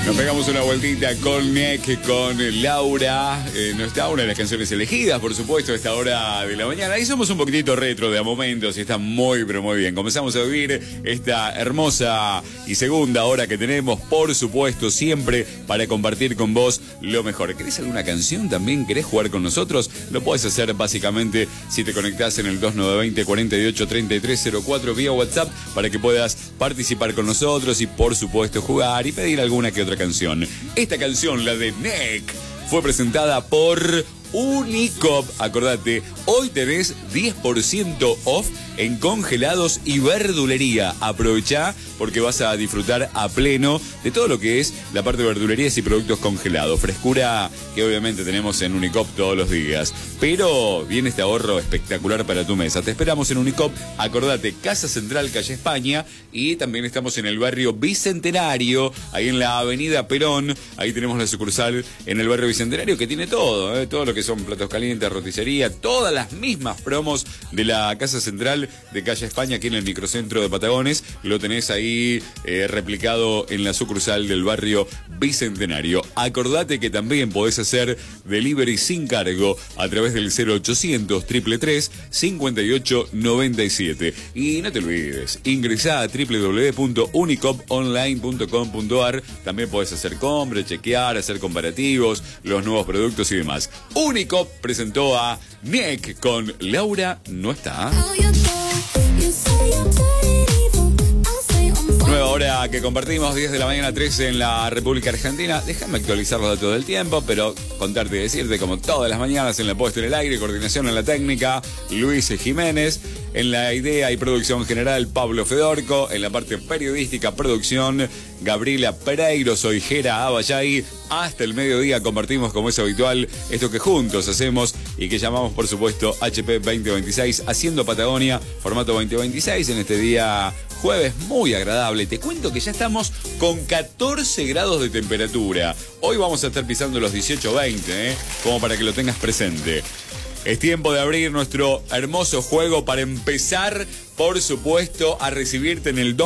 Nos pegamos una vueltita con Nick, con Laura. No está una de las canciones elegidas, por supuesto, a esta hora de la mañana. Y somos un poquitito retro de a momentos y está muy, pero muy bien. Comenzamos a vivir esta hermosa y segunda hora que tenemos, por supuesto, siempre para compartir con vos lo mejor. ¿Querés alguna canción también? ¿Querés jugar con nosotros? Lo podés hacer básicamente si te conectás en el 2920-483304 vía WhatsApp para que puedas participar con nosotros y, por supuesto, jugar y pedir alguna que otra canción. Esta canción, la de Nick, fue presentada por Unicop. Acordate, hoy tenés 10% off en congelados y verdulería. Aprovechá porque vas a disfrutar a pleno de todo lo que es la parte de verdulerías y productos congelados. Frescura que obviamente tenemos en Unicop todos los días. Pero viene este ahorro espectacular para tu mesa. Te esperamos en Unicop. Acordate, Casa Central, calle España. Y también estamos en el barrio Bicentenario, ahí en la avenida Perón. Ahí tenemos la sucursal en el barrio Bicentenario que tiene todo, todo lo que son platos calientes, roticería, todas las mismas promos de la Casa Central de calle España aquí en el microcentro de Patagones. Lo tenés ahí replicado en la sucursal del barrio Bicentenario. Acordate que también podés hacer delivery sin cargo a través del 0800 333 5897. Y no te olvides, ingresá a www.unicoponline.com.ar. También podés hacer compras, chequear, hacer comparativos, los nuevos productos y demás. Unicop presentó a Nick con Laura no está. Nueva hora que compartimos, 10 de la mañana, 13 en la República Argentina. Déjame actualizar los datos del tiempo, pero contarte y decirte, como todas las mañanas, en la puesta en el aire, coordinación en la técnica, Luis Jiménez, en la idea y producción general, Pablo Fedorco, en la parte periodística, producción, Gabriela Pereiro, soy Jera Abayay. Hasta el mediodía compartimos, como es habitual, esto que juntos hacemos y que llamamos, por supuesto, HP 2026, haciendo Patagonia, formato 2026, en este día jueves muy agradable. Te cuento que ya estamos con 14 grados de temperatura. Hoy vamos a estar pisando los 18-20, como para que lo tengas presente. Es tiempo de abrir nuestro hermoso juego para empezar, por supuesto, a recibirte en el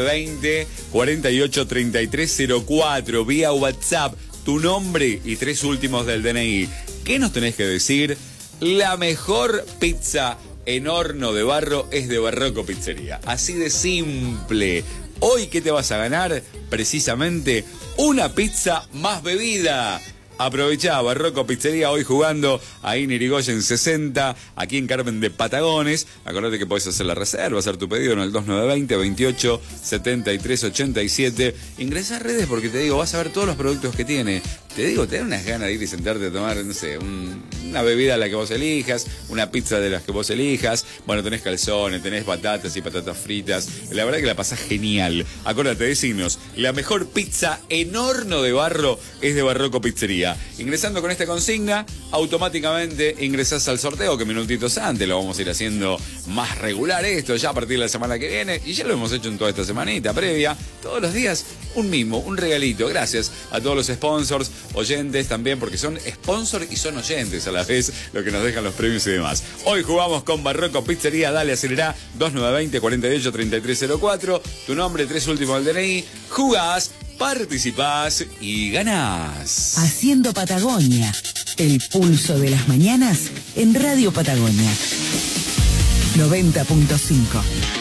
2920-483304 vía WhatsApp, tu nombre y 3 últimos del DNI. ¿Qué nos tenés que decir? La mejor pizza en horno de barro es de Barroco Pizzería. Así de simple. Hoy, ¿qué te vas a ganar? Precisamente una pizza más bebida. Aprovechá, Barroco Pizzería, hoy jugando ahí en Irigoyen 60, aquí en Carmen de Patagones. Acordate que podés hacer la reserva, hacer tu pedido en el 2920-28-73-87. Ingresá a redes porque te digo, vas a ver todos los productos que tiene. Te digo, te dan unas ganas de ir y sentarte a tomar, no sé, una bebida a la que vos elijas, una pizza de las que vos elijas. Bueno, tenés calzones, tenés patatas y patatas fritas. La verdad que la pasás genial. Acordate, decimos, la mejor pizza en horno de barro es de Barroco Pizzería. Ingresando con esta consigna, automáticamente ingresás al sorteo, que minutitos antes lo vamos a ir haciendo más regular esto, ya a partir de la semana que viene, y ya lo hemos hecho en toda esta semanita previa. Todos los días un mimo, un regalito. Gracias a todos los sponsors, oyentes también, porque son sponsors y son oyentes a la vez, lo que nos dejan los premios y demás. Hoy jugamos con Barroco Pizzería. Dale, acelerá, 2920-483304, tu nombre, 3 últimos del DNI, jugás, participás y ganás. Haciendo Patagonia, el pulso de las mañanas en Radio Patagonia 90.5.